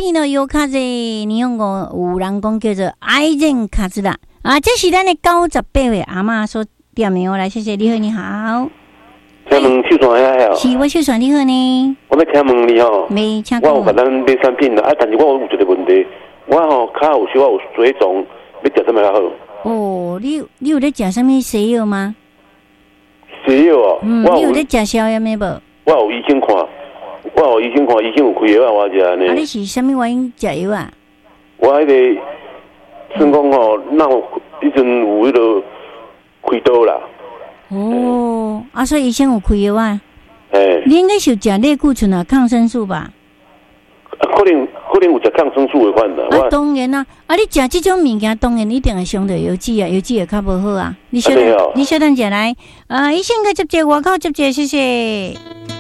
にのヨカゼ日本語有人講叫做愛人卡茲啦啊，這是咱的98位阿嬷所點名來，謝謝你好，你好。 請問秀傳還好？ 是，我秀傳你好呢。 我要請問你吼， 沒請講。 我有甲咱買產品啦，但是我有一個問題，我吼腳有時我有水腫，要食什麼較好？ 哦，你有在食什麼西藥嗎？ 西藥哦， 你有在食消炎的無？ 我有醫生看，醫生有開藥我食安尼。 啊，你是什麼原因食藥啊？ 我迄個算講吼，那以前有迄個開刀啦。 哦，啊，所以醫生有開藥啊？ 誒， 你應該是有食類固醇啊、抗生素吧？ 可能有食抗生素的款的。 啊，當然啦，啊，你食這種物件，當然一定會傷到油脂啊，油脂會較無好啊。你小等下來，醫生佢接接外口接接，謝謝。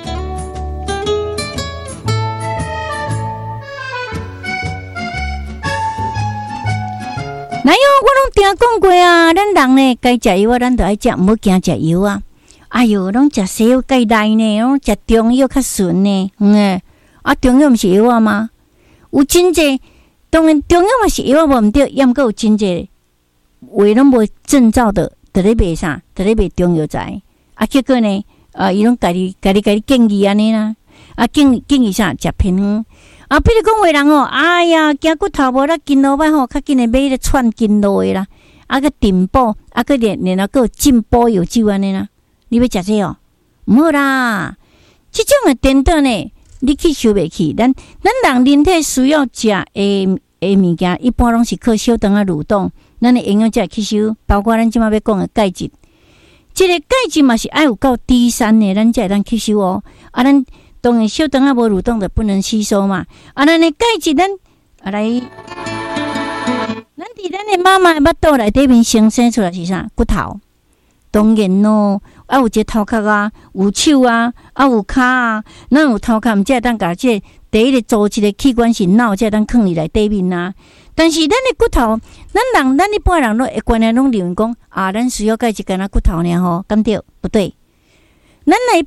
來喲，我攏聽講過啊，咱人呢該食藥啊，咱就愛食，唔好驚食藥啊。哎喲，攏食西藥介來呢，攏食中藥較順呢，啊，中藥毋是藥啊嗎？有真濟，當然中藥嘛是藥無毋對，抑毋過有真濟話攏無證照的，佇咧賣啥？佇咧賣中藥材。啊，結果呢，伊攏家己建議安尼啦，啊建議啥？食平衡。啊，比如講，有人哦，哎呀，驚骨頭無啦，筋路歹吼，較緊的買咧串筋路的啦，啊個頂補，啊個然後個進補藥酒安尼啦，你要食這哦？唔好啦，這種的顛倒呢，你去收袂起。咱人人體需要食的物件，一般攏是靠小腸啊蠕動，咱的營養才會吸收，包括咱即馬要講的鈣質。這個鈣質嘛是愛有夠D3的，咱才會當吸收哦。啊，咱當然小腸啊無蠕動就不能吸收嘛。啊，咱的鈣質咱來，咱佇咱的媽媽的腹肚內底面生出來是啥？骨頭。當然咯，啊有一個頭殼啊，有手啊，啊有骹啊，咱有頭殼，毋才會當甲這第一個組織的器官是腦，才會當放入來底面啊。但是咱的骨頭，咱一般人都會觀念攏認為講啊，咱需要鈣質干那骨頭爾吼，敢對？不對。咱來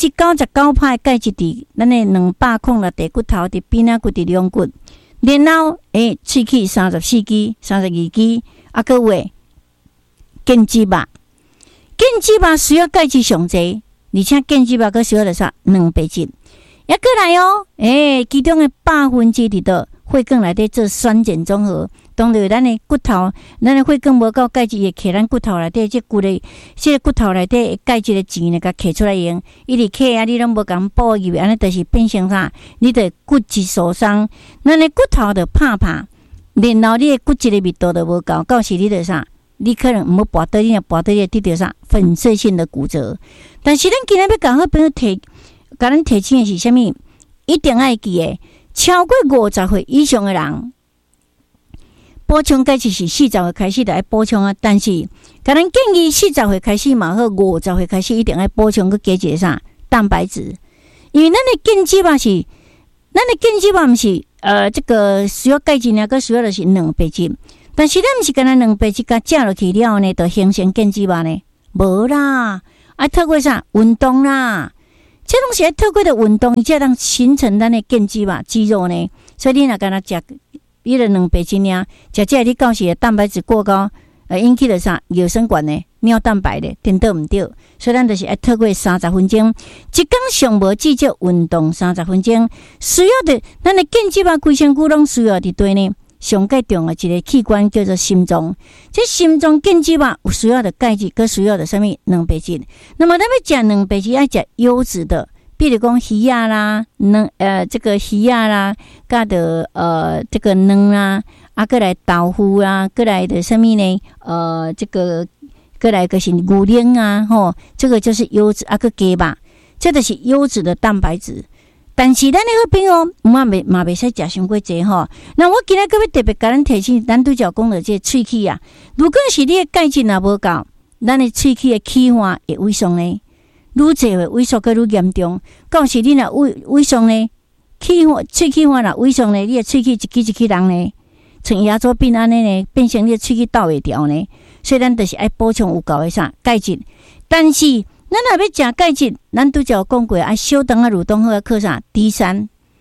99%钙質佇咱的206塊骨頭，佇邊仔骨，佇兩骨，然後喙齒34支、32支，啊個話腱子肉，腱子肉需要鈣質上濟，而且腱子肉佫需要的啥？蛋白質，也過來哦，其中的100%佇倒血管內底做酸鹼綜合，當然咱的骨頭，咱的血管無夠鈣質，會揢咱骨頭內底這骨的，這骨頭內底鈣質的錢呢，甲揢出來用，伊直揢啊，你攏無共補入，安尼就是變成啥？你的骨質疏鬆，咱的骨頭就怕，然後你的骨質的密度就無夠，到時你就啥？你可能毋好跋倒，你若跋倒，你得到啥？粉碎性的骨折。但是咱今日要甲好朋友提，甲咱提醒的是啥物？一定愛記誒。超過50歲以上的人，補充鈣質是40歲開始就要補充啊。但是，甲咱建議40歲開始嘛好，50歲開始一定要補充個加一個啥蛋白質，因為咱的腱子肉是，咱的腱子肉毋是這個需要鈣質呢，個需要的是蛋白質。但是咱毋是干那蛋白質甲食落去了呢，就形成腱子肉呢？無啦，啊透過啥運動啦。這東西透過的運動，伊才當形成咱的腱子肉、肌肉呢。所以你若干那食伊個蛋白質呢，食這你到時蛋白質過高，引起的啥尿酸管呢、尿蛋白的，顛倒毋對。所以咱就是要透過30分鐘，一天上無至少運動30分鐘，需要的咱的腱子肉規身軀攏需要佇對呢。上介重的一個器官叫做心臟，這心臟腱子肉有需要的鈣質，佮需要的什麼蛋白質。那麼咱要食蛋白質，要食優質的，比如講魚啊啦，這個魚啊啦，佮的這個卵啦，啊，過來豆腐啊，過來的什麼呢？這個過來個是牛奶啊，吼，這個就是優質啊，個雞吧，這就是優質的蛋白質。但是咱的好朋友嘛袂使食傷過濟吼。那我今日個要特別甲咱提醒，咱拄則講到這喙齒啊，如果是你的鈣質若無夠，咱的喙齒的氣化會萎縮呢，愈濟會萎縮個愈嚴重。到時你若萎縮呢，喙齒化若萎縮呢，你的喙齒一支人呢，像牙周病安尼呢，變成你的喙齒倒袂掉呢。所以咱就是愛補充有夠的啥鈣質，但是。咱若要食鈣質，咱拄則有講過，小腸啊蠕動好靠啥？D3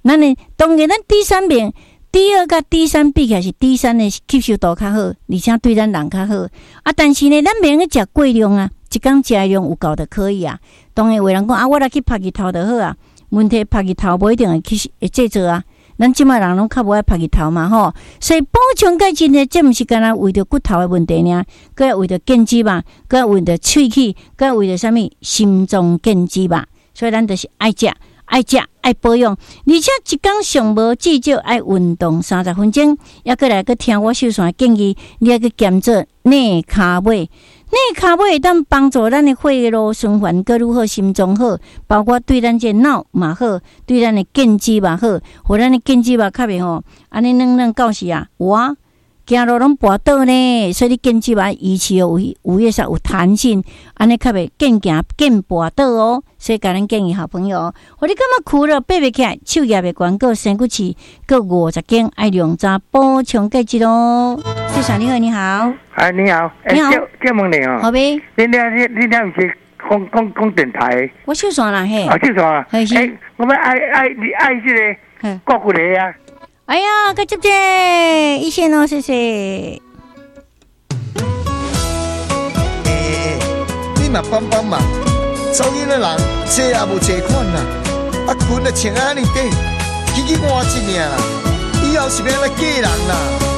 咱呢，当然咱 D3 病。D2甲 D3比起来是 D3的吸收度较好，而且对咱人较好。啊，但是呢，咱免去食过量啊，一工食的量有够就可以啊。当然有人讲啊，我来去晒日头就好啊。问题晒日头不一定会制作啊。咱即摆人拢较无爱晒日头嘛吼，所以补充钙质呢，这毋是干那为着骨头的问题呢，佮要为着腱肌嘛，佮要为着喙齿，佮要为着啥物心脏腱肌嘛。所以咱就是爱食。爱保养，而且一工上无至少爱运动30分钟，也过来去听我秀线建议，你要去减做内卡尾。内卡尾会当帮助咱的血路循环搁愈好，心脏好，包括对咱这脑嘛好，对咱的腱肌嘛好，互咱的腱肌嘛较袂吼，安尼软到时啊，哇！走路拢跋倒呢，所以你腱肌嘛维持有越少有弹性，安尼较袂腱行腱跋倒哦。所以甲咱建议好朋友，互你感觉苦了爬袂起来，手也袂悬，个身骨刺，个50斤，爱量早补充钙质咯。先生你好，你好。 哎，你好， 你好， 叫问你哦。 好呗。 你毋是讲电台？ 我秀线啦嘿。 哦，秀线啊。我们爱这个国骨的啊。 哎呀，个接接一线哦，谢谢。 你嘛帮忙，走囡仔人这也无这款啦，啊裙啊穿安尼短，起换一领啦，以后是要来嫁人啦。